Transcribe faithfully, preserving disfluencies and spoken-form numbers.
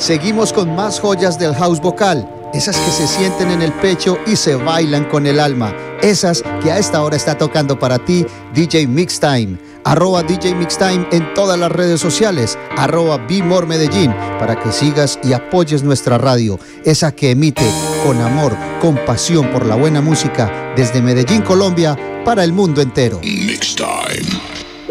Seguimos con más joyas del house vocal, esas que se sienten en el pecho y se bailan con el alma, esas que a esta hora está tocando para ti D J Mixtime. Arroba D J Mixtime en todas las redes sociales, arroba Bmore Medellín, para que sigas y apoyes nuestra radio, esa que emite con amor, con pasión por la buena música, desde Medellín, Colombia, para el mundo entero. Mixtime.